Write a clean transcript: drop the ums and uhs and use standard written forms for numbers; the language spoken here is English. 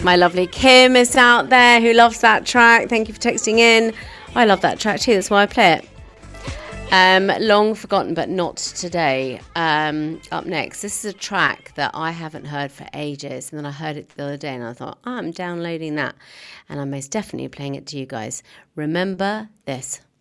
My lovely Kim is out there who loves that track. Thank you for texting in. I love that track too. That's why I play it. Long forgotten, but not today. Up next, this is a track that I haven't heard for ages, and then I heard it the other day, and I thought, I'm downloading that, and I'm most definitely playing it to you guys. Remember this.